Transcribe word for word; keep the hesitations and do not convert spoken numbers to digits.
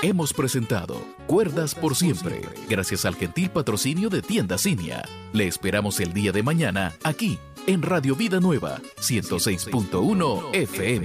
Hemos presentado Cuerdas por Siempre, gracias al gentil patrocinio de Tienda Cinia. Le esperamos el día de mañana aquí en Radio Vida Nueva ciento seis punto uno F M.